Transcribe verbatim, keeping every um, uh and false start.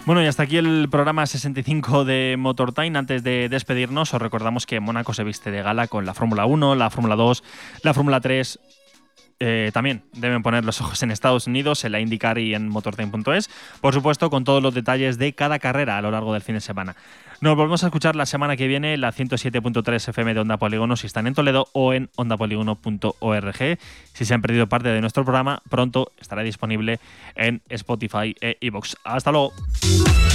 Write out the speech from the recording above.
Bueno, y hasta aquí el programa sesenta y cinco de Motor Time. Antes de despedirnos, os recordamos que Mónaco se viste de gala con la Fórmula uno, la Fórmula dos, la Fórmula tres. Eh, también deben poner los ojos en Estados Unidos, en la IndyCar y en motortime punto es. Por supuesto, con todos los detalles de cada carrera a lo largo del fin de semana. Nos volvemos a escuchar la semana que viene, la ciento siete punto tres F M de Onda Polígono si están en Toledo o en onda polígono punto org. Si se han perdido parte de nuestro programa, pronto estará disponible en Spotify e iVoox. ¡Hasta luego!